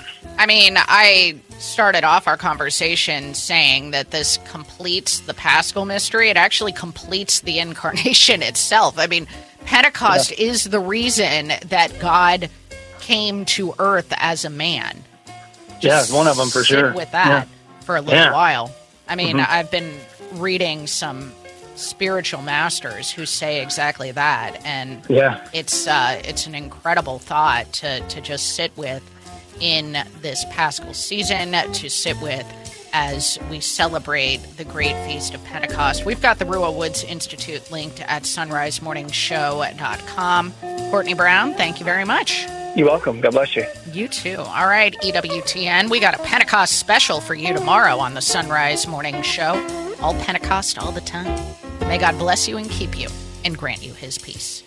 I mean, I started off our conversation saying that this completes the Paschal mystery. It actually completes the incarnation itself. I mean, Pentecost yeah. is the reason that God came to earth as a man. Just yeah, one of them for sit sure. With that yeah. for a little yeah. while. I mean, mm-hmm. I've been reading some spiritual masters who say exactly that, and yeah. it's uh, it's an incredible thought to to just sit with in this Paschal season, to sit with as we celebrate the great feast of Pentecost. We've got the Rua Woods Institute linked at sunrise morning show dot com. Courtney Brown, thank you very much. You're welcome. God bless you. You too. All right, E W T N, we got a Pentecost special for you tomorrow on the Sunrise Morning Show. All Pentecost all the time. May God bless you and keep you and grant you His peace.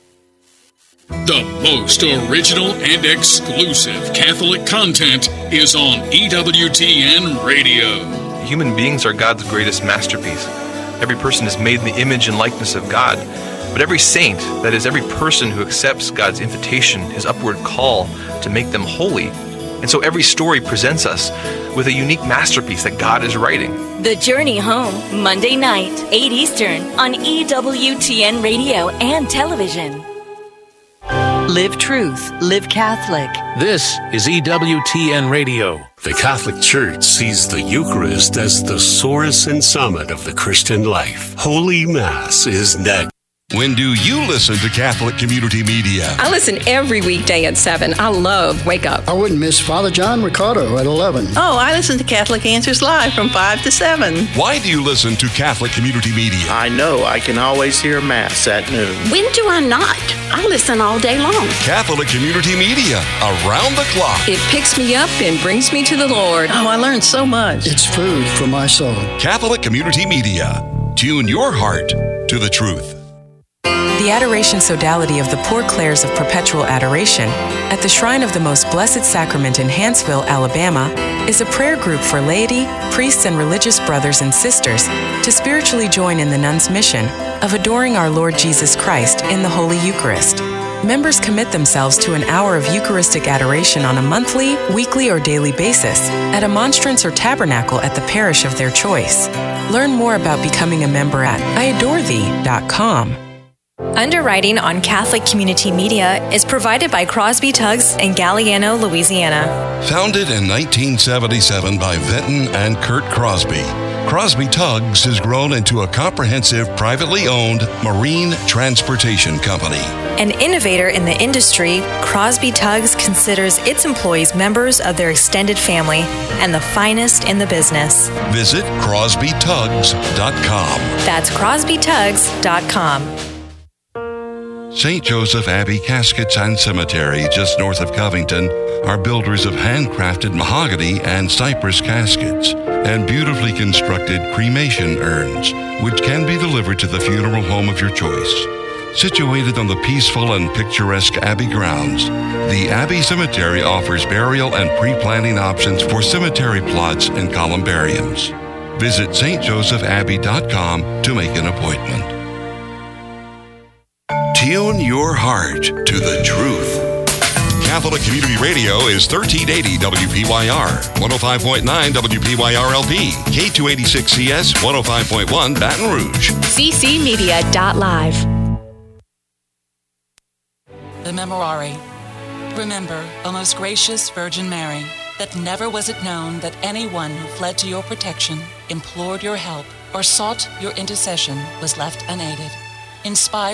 The most original and exclusive Catholic content is on E W T N Radio. Human beings are God's greatest masterpiece. Every person is made in the image and likeness of God. But every saint, that is, every person who accepts God's invitation, His upward call to make them holy. And so every story presents us with a unique masterpiece that God is writing. The Journey Home, Monday night, eight Eastern, on E W T N Radio and television. Live truth, live Catholic. This is E W T N Radio. The Catholic Church sees the Eucharist as the source and summit of the Christian life. Holy Mass is next. When do you listen to Catholic Community Media? I listen every weekday at seven. I love Wake Up. I wouldn't miss Father John Ricardo at eleven. Oh, I listen to Catholic Answers Live from five to seven. Why do you listen to Catholic Community Media? I know I can always hear Mass at noon. When do I not? I listen all day long. Catholic Community Media, around the clock. It picks me up and brings me to the Lord. Oh, I learned so much. It's food for my soul. Catholic Community Media. Tune your heart to the truth. The Adoration Sodality of the Poor Clares of Perpetual Adoration at the Shrine of the Most Blessed Sacrament in Hanceville, Alabama, is a prayer group for laity, priests, and religious brothers and sisters to spiritually join in the nuns' mission of adoring our Lord Jesus Christ in the Holy Eucharist. Members commit themselves to an hour of Eucharistic adoration on a monthly, weekly, or daily basis at a monstrance or tabernacle at the parish of their choice. Learn more about becoming a member at I adore thee dot com. Underwriting on Catholic Community Media is provided by Crosby Tugs in Galliano, Louisiana. Founded in nineteen seventy-seven by Vinton and Kurt Crosby, Crosby Tugs has grown into a comprehensive, privately owned marine transportation company. An innovator in the industry, Crosby Tugs considers its employees members of their extended family and the finest in the business. Visit crosby tugs dot com. That's crosby tugs dot com. Saint Joseph Abbey Caskets and Cemetery, just north of Covington, are builders of handcrafted mahogany and cypress caskets and beautifully constructed cremation urns, which can be delivered to the funeral home of your choice. Situated on the peaceful and picturesque Abbey grounds, the Abbey Cemetery offers burial and pre-planning options for cemetery plots and columbariums. Visit st joseph abbey dot com to make an appointment. Tune your heart to the truth. Catholic Community Radio is thirteen eighty W P Y R, one oh five point nine W P Y R L P, K two eighty-six C S, one oh five point one Baton Rouge. c c media dot live. The Memorare. Remember, O most gracious Virgin Mary, that never was it known that anyone who fled to your protection, implored your help, or sought your intercession was left unaided. Inspired